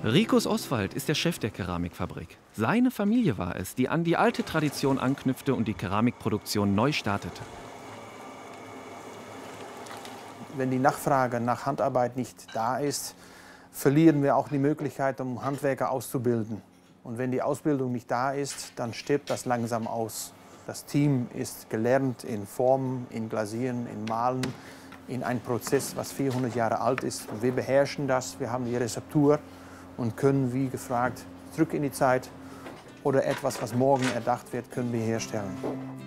Rikus Oswald ist der Chef der Keramikfabrik. Seine Familie war es, die an die alte Tradition anknüpfte und die Keramikproduktion neu startete. Wenn die Nachfrage nach Handarbeit nicht da ist, verlieren wir auch die Möglichkeit, um Handwerker auszubilden. Und wenn die Ausbildung nicht da ist, dann stirbt das langsam aus. Das Team ist gelernt in Formen, in Glasieren, in Malen, in einem Prozess, was 400 Jahre alt ist. Wir beherrschen das, wir haben die Rezeptur und können, wie gefragt, zurück in die Zeit oder etwas, was morgen erdacht wird, können wir herstellen.